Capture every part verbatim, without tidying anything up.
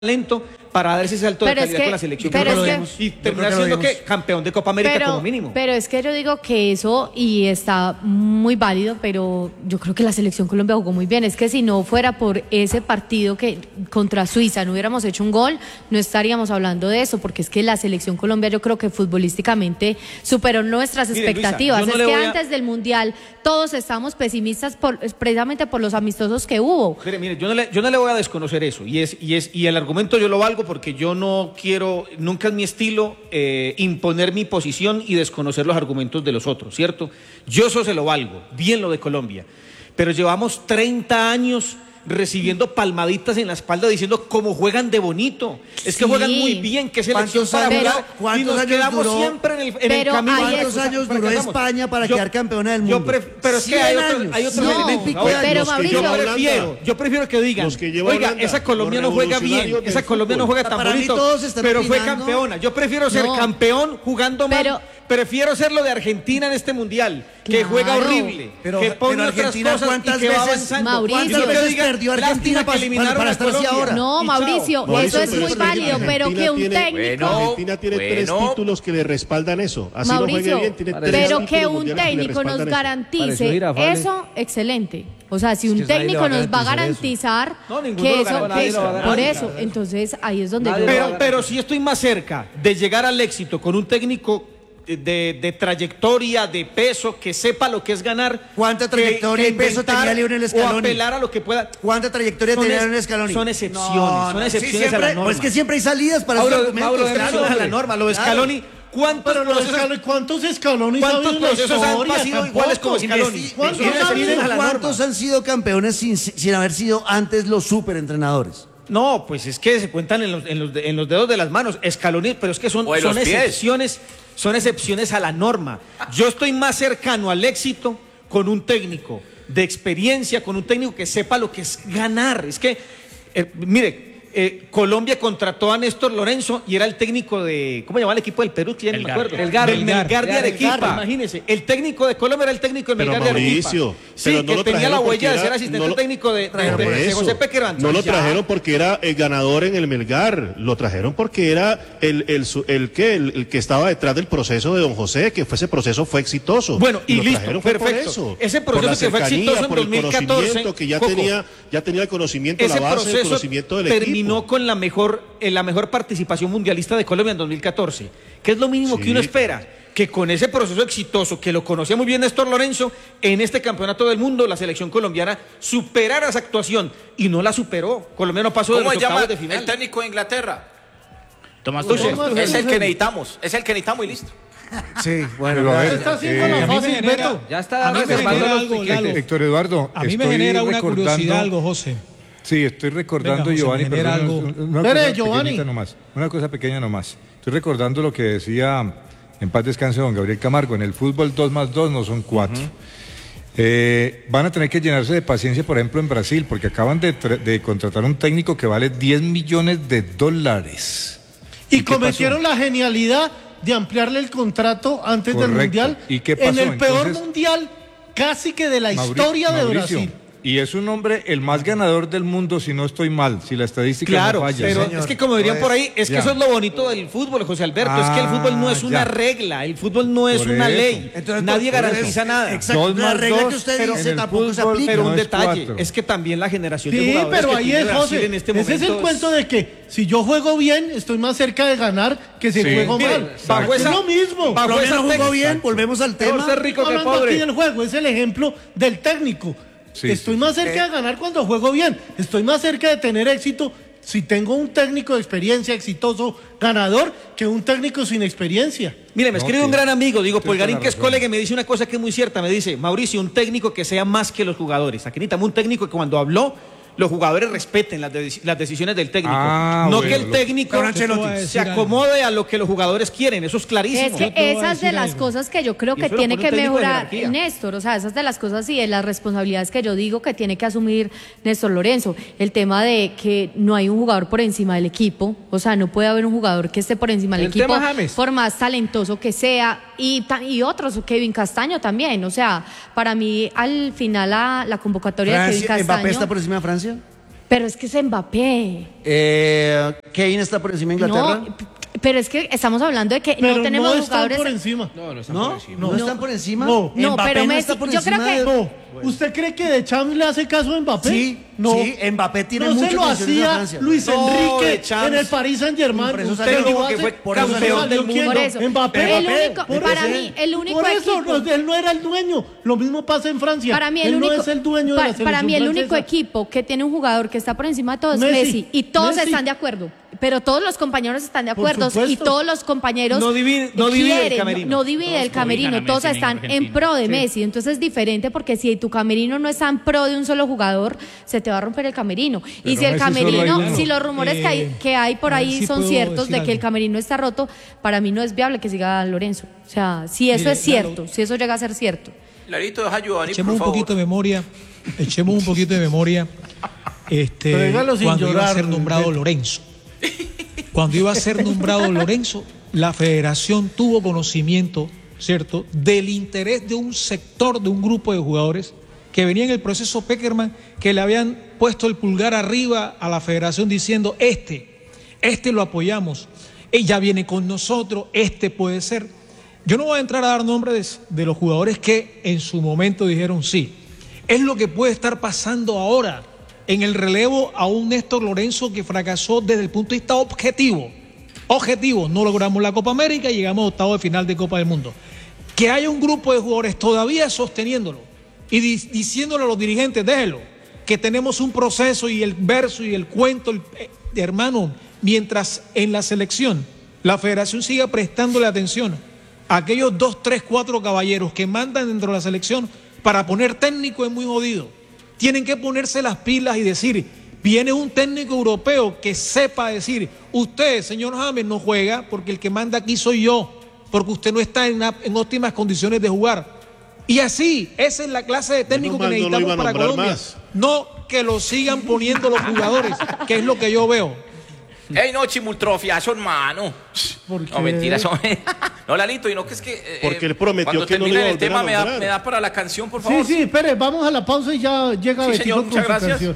talento para dar ese salto pero de calidad es que, con la selección. pero es que, y terminar siendo que campeón de Copa América pero, como mínimo. Pero es que yo digo que eso, y está muy válido, pero yo creo que la selección Colombia jugó muy bien. Es que si no fuera por ese partido que contra Suiza no hubiéramos hecho un gol, no estaríamos hablando de eso, porque es que la selección Colombia yo creo que futbolísticamente superó nuestras Mire, expectativas. Luisa, no es que a... antes del Mundial todos estábamos pesimistas por, precisamente por los amistosos que hubo. Mire, mire, yo no le, yo no le voy a desconocer eso, y es, y es, y el argumento yo lo valgo porque yo no quiero, nunca es mi estilo eh, imponer mi posición y desconocer los argumentos de los otros, ¿cierto? Yo eso se lo valgo, bien lo de Colombia, pero llevamos treinta años recibiendo palmaditas en la espalda diciendo cómo juegan de bonito, es que sí. Juegan muy bien, que selección para jugar, y nos quedamos duró, siempre en el, en el camino. ¿Cuántos años duró España para yo, quedar campeona del mundo? Yo pero es que hay otros hay otro no, elementos. Pero Mauricio, yo prefiero, yo prefiero que digan, que oiga, Holanda, esa Colombia no juega bien, esa Colombia no juega tan para bonito, pero fue campeona. Yo prefiero ser no. campeón jugando mal. Prefiero ser lo de Argentina en este mundial, que claro. juega horrible, pero, que pone pero otras Argentina, cosas y que va avanzando. Mauricio, ¿cuántas veces perdió Argentina para, para, para estar así ahora? No, Mauricio, no, eso es muy válido, pero que un tiene, técnico... Bueno, Argentina tiene bueno, tres títulos que le respaldan eso. Así Mauricio, no juegue bien, tiene tres pero que un técnico nos garantice eso, eso, excelente. O sea, si un técnico nos va a garantizar que eso, por eso, entonces ahí es donde yo... Pero, pero si estoy más cerca de llegar al éxito con un técnico De, de trayectoria, de peso, que sepa lo que es ganar. ¿Cuánta trayectoria y peso tenía Lionel Scaloni? O apelar a lo que pueda. ¿Cuánta trayectoria tenía Lionel Scaloni? Son excepciones, no, son excepciones sí, siempre, a la norma. Pues es que siempre hay salidas para Mauro, esos argumentos. Mauro, claro, a la norma. Lo de Scaloni, ¿cuántos pero procesos, Scaloni, ¿cuántos Scaloni ¿cuántos procesos han sido iguales como Scaloni? ¿Cuántos, ¿cuántos, ¿cuántos han sido campeones sin, sin haber sido antes los superentrenadores? No, pues es que se cuentan en los, en los, en los dedos de las manos. Scaloni, pero es que son, son excepciones, son excepciones a la norma. Yo estoy más cercano al éxito con un técnico de experiencia, con un técnico que sepa lo que es ganar. Es que, eh, mire, eh, Colombia contrató a Néstor Lorenzo y era el técnico de, ¿cómo se llama el equipo del Perú? Ya no me acuerdo. El Gar, del Melgar de Arequipa. Imagínense, el técnico de Colombia era el técnico del Melgar de Arequipa. Sí, pero no que lo tenía la huella de ser asistente no técnico de, de, de, de José Pequerán. No lo trajeron porque era el ganador en el Melgar, lo trajeron porque era el, el, el, el, que, el, el que estaba detrás del proceso de don José, que fue, ese proceso fue exitoso. Bueno, y, y listo, perfecto. Eso, ese proceso que fue exitoso en dos mil catorce, que ya Coco, tenía, ya tenía el conocimiento, la base del conocimiento del equipo. Terminó con la mejor en la mejor participación mundialista de Colombia en dos mil catorce, que es lo mínimo sí. que uno espera, que con ese proceso exitoso, que lo conocía muy bien Néstor Lorenzo, en este campeonato del mundo la selección colombiana superara esa actuación, y no la superó. Colombia no pasó de los octavos de final. El técnico de Inglaterra? Tomás Tuchel. Es el que necesitamos, es el que necesitamos y listo. Sí, bueno, pero ver, está haciendo eh, la fácil, genera, Beto. Ya está a mí me genera algo, Héctor Eduardo, a mí me genera una curiosidad algo, José. Sí, estoy recordando, Venga, José, Giovanni, pero algo. Una, una, cosa Giovanni. Nomás, una cosa pequeña nomás. Estoy recordando lo que decía, en paz descanse don Gabriel Camargo, en el fútbol dos más dos no son cuatro. Uh-huh. eh, van a tener que llenarse de paciencia, por ejemplo, en Brasil, porque acaban de, de contratar un técnico que vale diez millones de dólares. Y, ¿Y cometieron la genialidad de ampliarle el contrato antes Correcto. del Mundial. ¿Y qué pasó? En el peor Entonces, Mundial casi que de la Mauricio, historia de Mauricio, Brasil. Y es un hombre el más ganador del mundo, si no estoy mal, si la estadística claro, no falla. Pero señor. es que como dirían pues, por ahí, es que ya. Eso es lo bonito del fútbol, José Alberto, ah, es que el fútbol no es una ya. regla, el fútbol no es por una eso. ley, Entonces, nadie garantiza eso. nada. Exacto, dos la regla dos, que usted pero dice tampoco fútbol, se aplica. Pero un no detalle, es, es que también la generación sí, de jugadores pero que ahí tiene es, José, en este ese momento es el cuento de que si yo juego bien, estoy más cerca de ganar que si sí. juego Miren, mal. Bajo esa, es lo mismo. Bajo esa no jugó bien, volvemos al tema. Ser rico que pobre. Aquí del juego, es el ejemplo del técnico. Sí, estoy más cerca eh. de ganar cuando juego bien. Estoy más cerca de tener éxito si tengo un técnico de experiencia exitoso, ganador, que un técnico sin experiencia. Mire, me escribe no, un gran amigo, digo, Polgarín, que es colega, y me dice una cosa que es muy cierta. Me dice, Mauricio, un técnico que sea más que los jugadores. Aquí necesitamos un técnico que cuando habló, los jugadores respeten las, de, las decisiones del técnico. Ah, no bueno, que el técnico se acomode a lo que los jugadores quieren, eso es clarísimo. Es que esas de las algo. cosas que yo creo que tiene que mejorar Néstor, o sea, esas de las cosas y de las responsabilidades que yo digo que tiene que asumir Néstor Lorenzo. El tema de que no hay un jugador por encima del equipo, o sea, no puede haber un jugador que esté por encima del el equipo, por más talentoso que sea, y, y otros, Kevin Castaño también, o sea, para mí al final la, la convocatoria Francia, de Kevin Castaño... ¿Mbappé está por encima de Francia? Pero es que es Mbappé. Eh, ¿Kane está por encima de Inglaterra? No, pero es que estamos hablando de que pero no tenemos no jugadores. Por encima. No, no están ¿No? por encima. ¿No, no están por encima? No, no Mbappé pero no Messi, está por yo encima creo que de... No. ¿Usted cree que De Champs le hace caso a Mbappé? Sí, no. sí, Mbappé tiene no mucho se lo hacía Luis No, Enrique De Champs. en el Paris Saint-Germain. Por eso Usted salió lo técnico hace, que fue por eso campeón salió del ¿quién? mundo. Por eso. Mbappé. El único- Por para eso. mí, el único Por eso, equipo- no, él no era el dueño. Lo mismo pasa en Francia. Para mí el él único, no es el dueño pa- de la selección para mí el único francesa. equipo que tiene un jugador que está por encima de todos es Messi. Messi y todos Messi. están de acuerdo. Pero todos los compañeros están de Por acuerdo y supuesto. todos los compañeros No divide- no divide el quieren, camerino. no divide Todos el camerino, cobijan a todos Messi en están en Argentina. pro de Sí. Messi. Entonces es diferente porque si tu camerino no está en pro de un solo jugador, se te va a romper el camerino. y Pero si el Messi solo hay camerino, uno. si los rumores que hay, Eh, que hay por a ver ahí si son puedo ciertos decir de que el algo. camerino está roto, para mí no es viable que siga Lorenzo. O sea, si eso Mire, es cierto, si eso llega a ser cierto. Larito, deja a Giovanni, Echemos por un favor. poquito de memoria, echemos un poquito de memoria. Este, Pero dígalo sin cuando iba a llorar, ser nombrado Beto. Lorenzo. Cuando iba a ser nombrado Lorenzo, la federación tuvo conocimiento, ¿cierto?, del interés de un sector, de un grupo de jugadores que venía en el proceso Peckerman, que le habían puesto el pulgar arriba a la federación diciendo, este, este lo apoyamos, ella viene con nosotros, este puede ser. Yo no voy a entrar a dar nombres de, de los jugadores que en su momento dijeron sí. Es lo que puede estar pasando ahora en el relevo a un Néstor Lorenzo que fracasó desde el punto de vista objetivo. Objetivo, no logramos la Copa América y llegamos a octavo de final de Copa del Mundo. Que haya un grupo de jugadores todavía sosteniéndolo y di- diciéndole a los dirigentes, déjelo, que tenemos un proceso y el verso y el cuento, el, eh, hermano, mientras en la selección la federación siga prestándole atención a aquellos dos, tres, cuatro caballeros que mandan dentro de la selección para poner técnico es muy jodido. Tienen que ponerse las pilas y decir, viene un técnico europeo que sepa decir, usted, señor James, no juega porque el que manda aquí soy yo, porque usted no está en, en óptimas condiciones de jugar. Y así, esa es la clase de técnico Menos que mal no lo necesitamos iba a para nombrar Colombia. más. No que lo sigan poniendo los jugadores, que es lo que yo veo. Ey, no, chimultrofiazo, hermano. ¿Por No, qué? mentira, eso. No, Lalito, y no que es que. eh, Porque él prometió cuando que no lo termine iba a el volver tema, a me da, nombrar. me da para la canción, por Sí, favor. sí, espere, vamos a la pausa y ya llega Sí, Betito señor, con muchas su gracias. canción.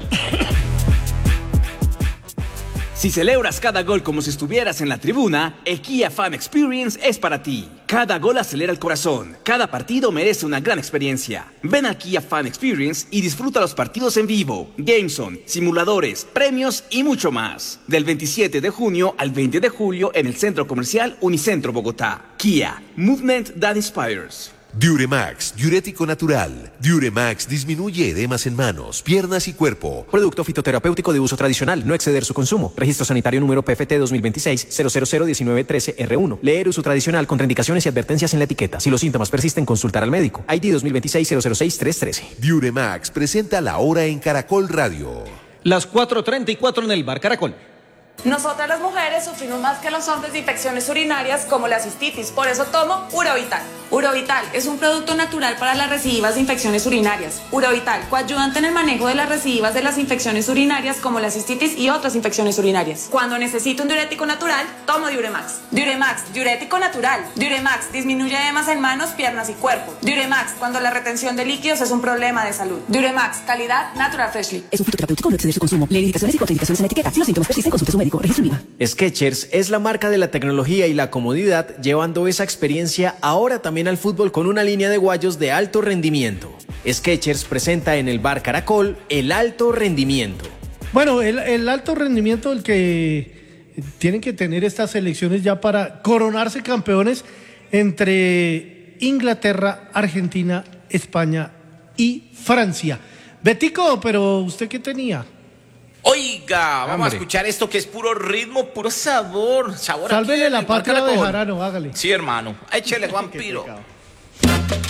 Si celebras cada gol como si estuvieras en la tribuna, el Kia Fan Experience es para ti. Cada gol acelera el corazón, cada partido merece una gran experiencia. Ven al Kia Fan Experience y disfruta los partidos en vivo, Gameson, simuladores, premios y mucho más. Del veintisiete de junio al veinte de julio en el Centro Comercial Unicentro Bogotá. Kia, Movement That Inspires. Diuremax, diurético natural. Diuremax disminuye edemas en manos, piernas y cuerpo. Producto fitoterapéutico de uso tradicional, no exceder su consumo. Registro sanitario número P F T dos mil veintiséis cero cero cero diecinueve trece R uno. Leer uso tradicional, contraindicaciones y advertencias en la etiqueta. Si los síntomas persisten, consultar al médico. I D dos mil veintiséis cero cero seis tres trece. Diuremax presenta la hora en Caracol Radio. Las cuatro treinta y cuatro en el Bar Caracol. Nosotras las mujeres sufrimos más que los hombres de infecciones urinarias como la cistitis, por eso tomo Urovital. Urovital es un producto natural para las recidivas de infecciones urinarias. Urovital, coayudante en el manejo de las recidivas de las infecciones urinarias como la cistitis y otras infecciones urinarias. Cuando necesito un diurético natural, tomo Diuremax. Diuremax, diurético natural. Diuremax disminuye edemas en manos, piernas y cuerpo. Diuremax, cuando la retención de líquidos es un problema de salud. Diuremax, calidad Natural Freshly. Es un fitoterapéutico, no exceder su consumo. Lee indicaciones y contraindicaciones en la etiqueta. Si los síntomas persisten, consulte a su médico. Registro en IVA. Skechers es la marca de la tecnología y la comodidad, llevando esa experiencia ahora también al fútbol con una línea de guayos de alto rendimiento. Skechers presenta en el Bar Caracol el alto rendimiento. Bueno, el, el alto rendimiento el que tienen que tener estas selecciones ya para coronarse campeones entre Inglaterra, Argentina, España y Francia. Betico, pero ¿usted qué tenía? Oiga, vamos Hombre. a escuchar esto que es puro ritmo, puro sabor. Sabor aquí Sálvele en la el Bar patria de Caracol. Jarano, hágale. Sí, hermano. Échele, vampiro.